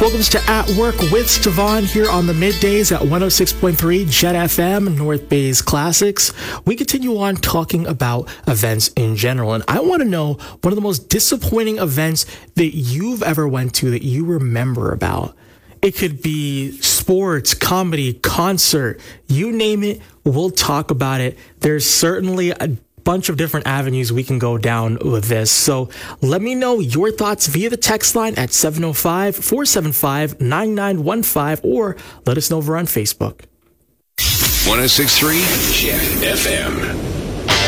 Welcome to At Work with Stavon here on the middays at 106.3 Jet FM, North Bay's Classics. We continue on talking about events in general, and I want to know one of the most disappointing events that you've ever went to that you remember about. It could be sports, comedy, concert, you name it, we'll talk about it. There's certainly a bunch of different avenues we can go down with this. So let me know your thoughts via the text line at 705-475-9915 or let us know over on Facebook. 106.3 Jet FM.